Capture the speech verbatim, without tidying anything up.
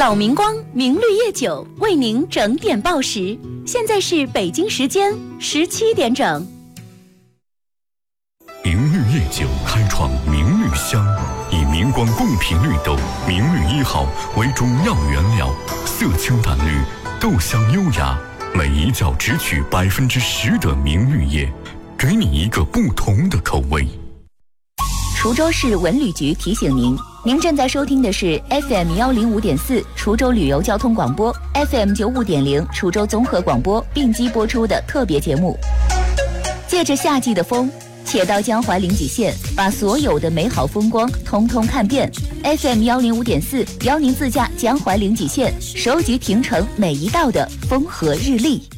老明光明绿叶酒为您整点报时，现在是北京时间十七点整。 明绿叶酒开创明绿香，以明光贡品绿豆明绿一号为主要原料，色清淡绿，豆香优雅，每一角只取百分之十的明绿叶，给你一个不同的口味。 滁州市文旅局提醒您，您正在收听的是 F M 幺零五点四滁州旅游交通广播 ，F M 九五点零滁州综合广播并机播出的特别节目。借着夏季的风，且到江淮临济县，把所有的美好风光通通看遍。F M 幺零五点四邀您自驾江淮临济县，收集亭城每一道的风和日丽。